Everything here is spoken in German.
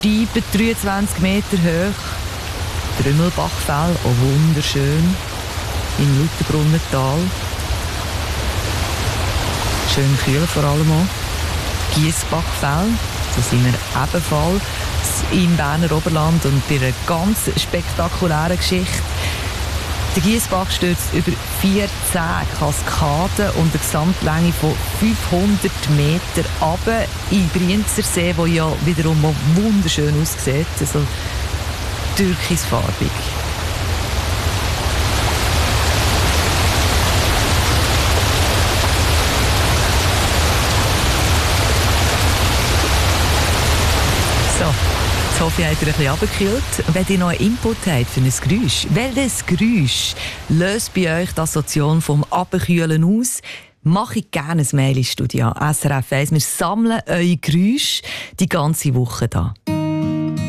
Steiben, 23 Meter hoch. Trümmelbachfell, auch wunderschön. Im Lauterbrunnental. Schön kühl vor allem auch. Giessbachfell, da sind wir ebenfalls im Berner Oberland und bei einer ganz spektakulären Geschichte. Der Giessbach stürzt über 14 Kaskaden und eine Gesamtlänge von 500 Meter runter in den Brienzersee, der ja wiederum wunderschön aussieht, also türkisfarbig. Ich hoffe, ihr habt ein bisschen runtergekühlt. Wenn ihr noch einen Input habt für ein Geräusch, welches Geräusch löst bei euch die Assoziation vom Runterkühlen aus? Mache ich gerne ein Mail ins Studio SRF 1. Wir sammeln eure Geräusche die ganze Woche hier.